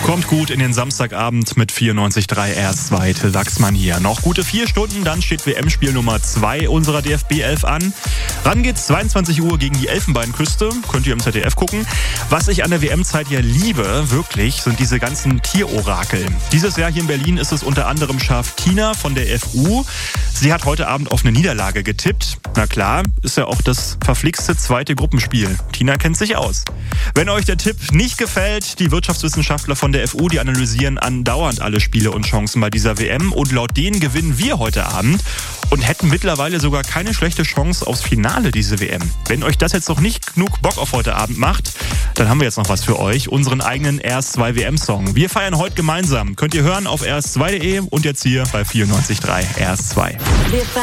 Kommt gut in den Samstagabend mit 94.3 RS2 Till Wachsmann hier. Noch gute 4 Stunden, dann steht WM-Spiel Nummer 2 unserer DFB 11 an. Ran geht's 22 Uhr gegen die Elfenbeinküste. Könnt ihr im ZDF gucken. Was ich an der WM-Zeit hier liebe, wirklich, sind diese ganzen Tierorakel. Dieses Jahr hier in Berlin ist es unter anderem Schaf Tina von der FU. Sie hat heute Abend auf eine Niederlage getippt. Na klar, ist ja auch das verflixte zweite Gruppenspiel. Tina kennt sich aus. Wenn euch der Tipp nicht gefällt, die Wirtschaftswissenschaftler von der FU, die analysieren andauernd alle Spiele und Chancen bei dieser WM und laut denen gewinnen wir heute Abend und hätten mittlerweile sogar keine schlechte Chance aufs Finale diese WM. Wenn euch das jetzt noch nicht genug Bock auf heute Abend macht, dann haben wir jetzt noch was für euch, unseren eigenen RS2 WM-Song. Wir feiern heute gemeinsam. Könnt ihr hören auf rs2.de und jetzt hier bei 94.3 RS2.